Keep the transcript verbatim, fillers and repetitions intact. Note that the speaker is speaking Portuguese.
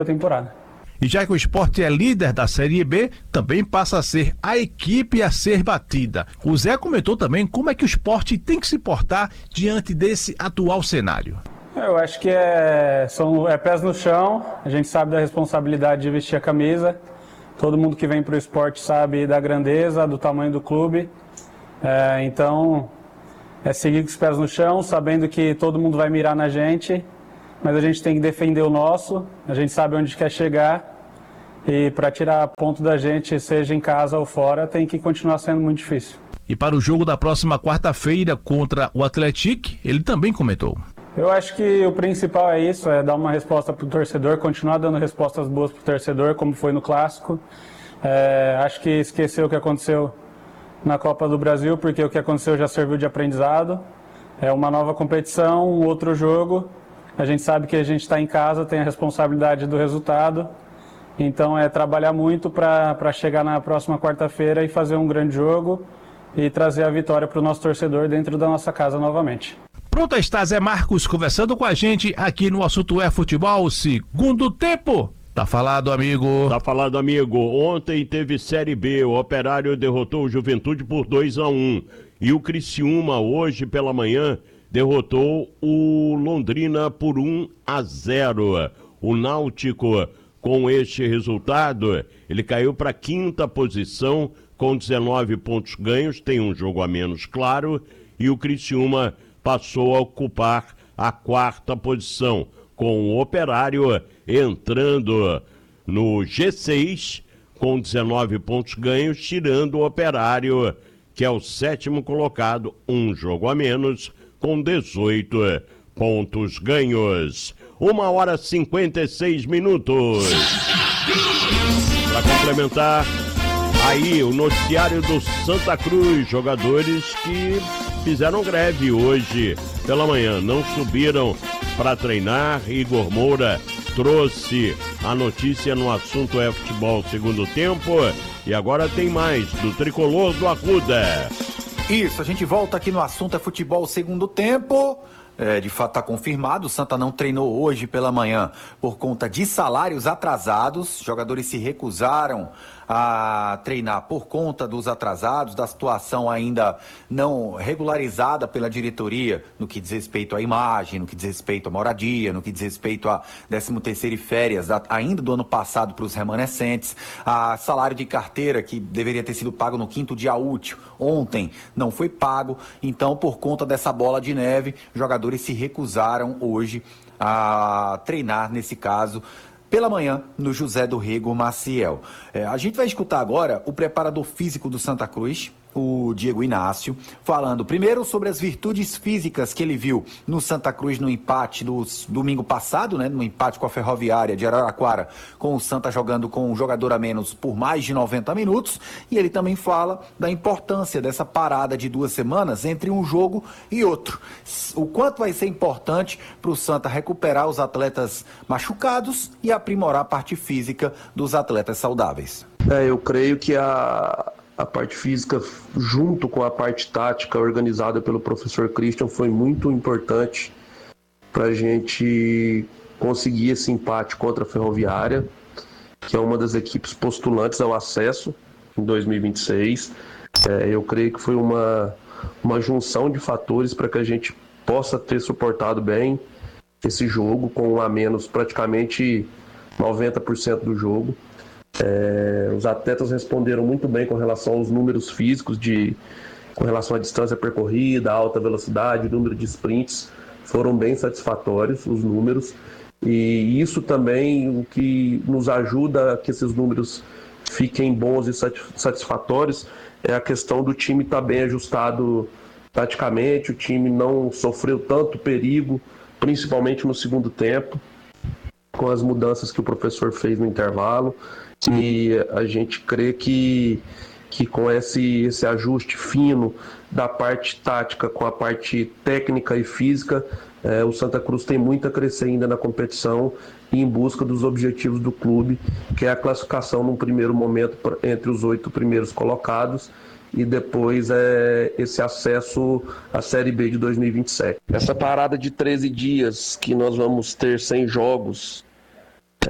temporada. E já que o Sport é líder da Série B, também passa a ser a equipe a ser batida. O Zé comentou também como é que o Sport tem que se portar diante desse atual cenário. Eu acho que é, são, é pés no chão, a gente sabe da responsabilidade de vestir a camisa, todo mundo que vem para o esporte sabe da grandeza, do tamanho do clube, é, então é seguir com os pés no chão, sabendo que todo mundo vai mirar na gente, mas a gente tem que defender o nosso, a gente sabe onde quer chegar. E para tirar ponto da gente, seja em casa ou fora, tem que continuar sendo muito difícil. E para o jogo da próxima quarta-feira contra o Atlético, ele também comentou. Eu acho que o principal é isso, é dar uma resposta para o torcedor, continuar dando respostas boas para o torcedor, como foi no Clássico. É, acho que esqueceu o que aconteceu na Copa do Brasil, porque o que aconteceu já serviu de aprendizado. É uma nova competição, um outro jogo. A gente sabe que a gente está em casa, tem a responsabilidade do resultado. Então é trabalhar muito para chegar na próxima quarta-feira e fazer um grande jogo e trazer a vitória para o nosso torcedor dentro da nossa casa novamente. Pronto, está Zé Marcos conversando com a gente aqui no Assunto é Futebol, segundo tempo. Tá falado, amigo. Tá falado, amigo. Ontem teve Série B, o Operário derrotou o Juventude por dois a um. E o Criciúma, hoje pela manhã, derrotou o Londrina por um a zero. O Náutico, com este resultado, ele caiu para a quinta posição com dezenove pontos ganhos, tem um jogo a menos, claro, e o Criciúma passou a ocupar a quarta posição, com o Operário entrando no G seis com dezenove pontos ganhos, tirando o Operário, que é o sétimo colocado, um jogo a menos, com dezoito pontos ganhos. Uma hora e cinquenta e seis minutos. Para complementar, aí o noticiário do Santa Cruz, jogadores que fizeram greve hoje pela manhã, não subiram para treinar. Igor Moura trouxe a notícia no Assunto é Futebol segundo tempo. E agora tem mais do Tricolor do Arruda. Isso, a gente volta aqui no Assunto é Futebol segundo tempo. É, de fato está confirmado, o Santa não treinou hoje pela manhã por conta de salários atrasados. Jogadores se recusaram a treinar por conta dos atrasados, da situação ainda não regularizada pela diretoria no que diz respeito à imagem, no que diz respeito à moradia, no que diz respeito a décimo terceiro e férias da, ainda do ano passado para os remanescentes, a salário de carteira que deveria ter sido pago no quinto dia útil, ontem não foi pago. Então, por conta dessa bola de neve, jogadores se recusaram hoje a treinar, nesse caso, pela manhã, no José do Rego Maciel. É, a gente vai escutar agora o preparador físico do Santa Cruz, o Diego Inácio, falando primeiro sobre as virtudes físicas que ele viu no Santa Cruz no empate do domingo passado, né, no empate com a Ferroviária de Araraquara, com o Santa jogando com um jogador a menos por mais de noventa minutos, e ele também fala da importância dessa parada de duas semanas entre um jogo e outro. O quanto vai ser importante para o Santa recuperar os atletas machucados e aprimorar a parte física dos atletas saudáveis. É, eu creio que a A parte física, junto com a parte tática organizada pelo professor Christian, foi muito importante para a gente conseguir esse empate contra a Ferroviária, que é uma das equipes postulantes ao acesso em dois mil e vinte e seis. É, eu creio que foi uma, uma junção de fatores para que a gente possa ter suportado bem esse jogo, com um a menos praticamente noventa por cento do jogo. É, os atletas responderam muito bem com relação aos números físicos, de, com relação à distância percorrida, alta velocidade, número de sprints, foram bem satisfatórios os números, e isso também o que nos ajuda a que esses números fiquem bons e satisfatórios é a questão do time estar bem ajustado taticamente. O time não sofreu tanto perigo, principalmente no segundo tempo, com as mudanças que o professor fez no intervalo. E a gente crê que, que com esse, esse ajuste fino da parte tática com a parte técnica e física, é, o Santa Cruz tem muito a crescer ainda na competição e em busca dos objetivos do clube, que é a classificação num primeiro momento entre os oito primeiros colocados e depois é esse acesso à Série B de dois mil e vinte e sete. Essa parada de treze dias que nós vamos ter sem jogos